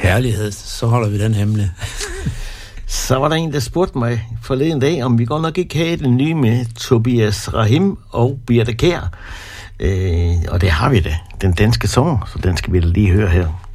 Herlighed, så holder vi den hemmelig. Så var der en, der spurgte mig forleden dag, om vi godt nok ikke havde den nye med Tobias Rahim og Birthe Kjær. Og det har vi da. Den danske sang, så den skal vi da lige høre her.